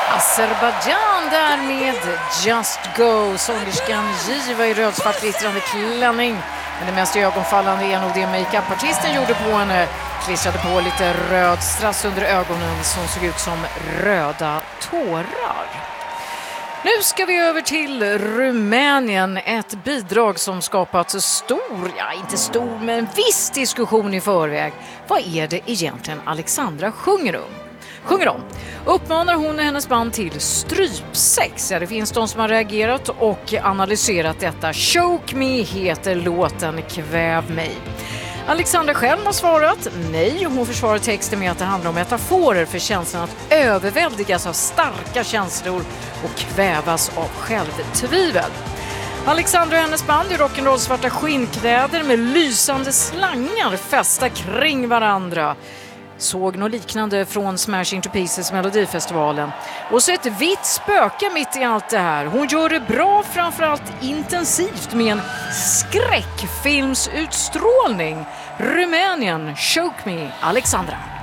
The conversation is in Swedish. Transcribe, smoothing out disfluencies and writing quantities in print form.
Azerbaijan där med Just Go. Sångerskan Giva i rödsvart glittrande klänning. Men det mest ögonfallande är nog det makeup-artisten gjorde på henne. Klistrade på lite röd strass under ögonen som såg ut som röda tårar. Nu ska vi över till Rumänien. Ett bidrag som skapat stor, inte stor men viss diskussion i förväg. Vad är det egentligen Alexandra sjunger om? Uppmanar hon hennes band till strypsex? Ja, det finns de som har reagerat och analyserat detta. Choke Me heter låten, kväv mig. Alexandra själv har svarat nej. Hon försvarar texten med att det handlar om metaforer för känslan att överväldigas av starka känslor och kvävas av självtvivel. Alexandra och hennes band i rock'n'roll svarta skinnkläder med lysande slangar fästa kring varandra. Såg något liknande från Smash Into Pieces Melodifestivalen. Och så ett vitt spöke mitt i allt det här. Hon gör det bra, framförallt intensivt med en skräckfilmsutstrålning. Rumänien, Choke Me, Alexandra.